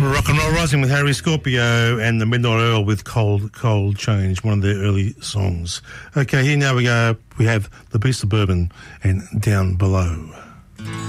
Rock and Roll Rising with Harry Scorpio and the Midnight Earl with Cold, Cold Change, one of their early songs. Okay, here now we go. We have The Beast of Bourbon and Down Below.